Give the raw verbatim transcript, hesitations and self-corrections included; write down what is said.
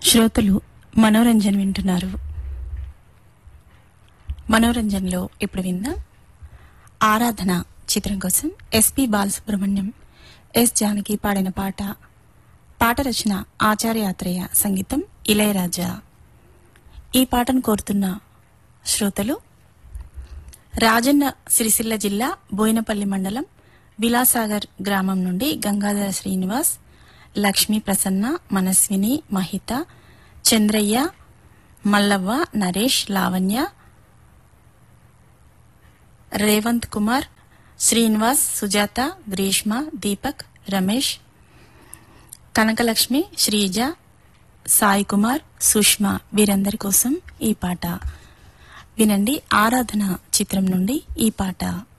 శ్రోతలు మనోరంజన్ వింటున్నారు. మనోరంజన్లో ఇప్పుడు విందాం ఆరాధన చిత్రం కోసం ఎస్పి బాలసుబ్రహ్మణ్యం, ఎస్ జానకి పాడిన పాట. పాట రచన ఆచార్యాత్రేయ, సంగీతం ఇళయరాజా. ఈ పాటను కోరుతున్న శ్రోతలు రాజన్న సిరిసిల్ల జిల్లా బోయినపల్లి మండలం విలాసాగర్ గ్రామం నుండి గంగాధర శ్రీనివాస్, లక్ష్మీ ప్రసన్న, మనస్విని, మహిత, చంద్రయ్య, మల్లవ్వ, నరేష్, లావణ్య, రేవంత్ కుమార్, శ్రీనివాస్, సుజాత, గ్రీష్మ, దీపక్, రమేష్, కనకలక్ష్మి, శ్రీజ, సాయి కుమార్, సుష్మా వీరందరి కోసం ఈ పాట వినండి. ఆరాధన చిత్రం నుండి ఈ పాట.